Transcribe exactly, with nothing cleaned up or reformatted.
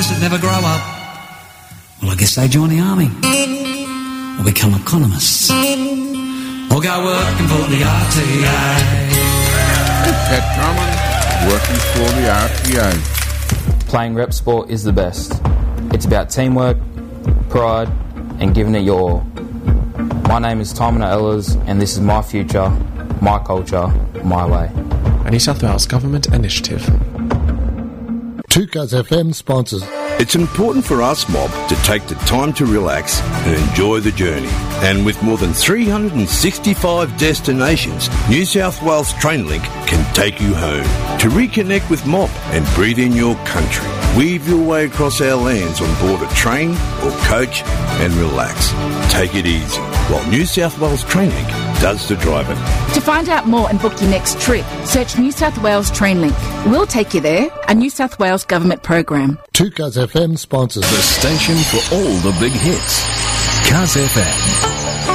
boys that never grow up, well, I guess they join the army or become economists or go working for the R T A. Pat Drummond, working for the R T A. Playing rep sport is the best. It's about teamwork, pride, and giving it your all. My name is Tymon Ehlers, and this is my future, my culture, my way. A New South Wales Government initiative. two Cuz F M sponsors. It's important for us, Mob, to take the time to relax and enjoy the journey. And with more than three hundred sixty-five destinations, New South Wales Trainlink can take you home. To reconnect with Mob and breathe in your country, weave your way across our lands on board a train or coach and relax. Take it easy while New South Wales Trainlink does the driving. To find out more and book your next trip, search New South Wales Trainlink. We'll take you there, a New South Wales government program. two Cuz F M sponsors. The station for all the big hits. Cuz F M.